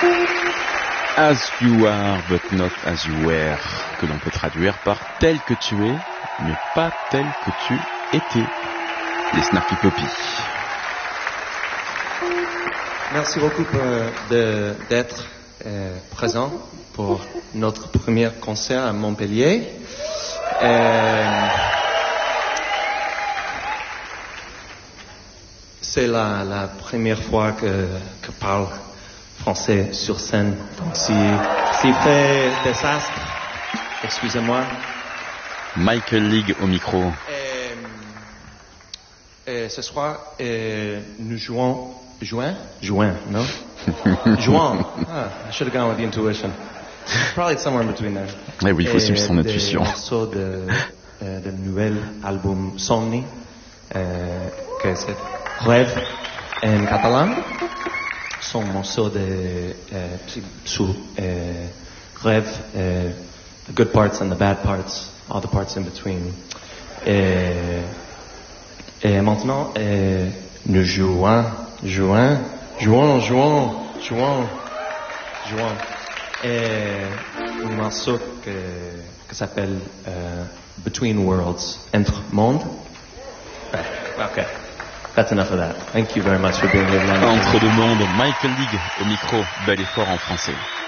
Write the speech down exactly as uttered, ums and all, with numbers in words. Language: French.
As you are but not as you were, que l'on peut traduire par tel que tu es, mais pas tel que tu étais. Les Snarky Puppy. Merci beaucoup pour, de, d'être euh, présent pour notre premier concert à Montpellier. Euh, c'est la, la première fois que que parle français sur scène. Donc si si fait désastre, excusez-moi. Michael League au micro. Et, et ce soir, et nous jouons, jouons, jouons, non? Jouons. Ah, I should have gone with the intuition. Probably somewhere in between there. Eh oui, il faut suivre son Et intuition. Des morceaux de, euh, de nouvel album Somni, euh, que c'est Rêve en catalan. Son morceau de euh, sous euh, Rêve, euh, the good parts and the bad parts, all the parts in between. Et, et maintenant, euh, nous jouons, jouons, jouons, jouons, jouons, jouons. Et un morceau que, que s'appelle euh, Between Worlds, Entre Mondes. Okay, that's enough of that. Thank you very much for being here. Entre deux mondes, Michael League au micro, bel effort en français.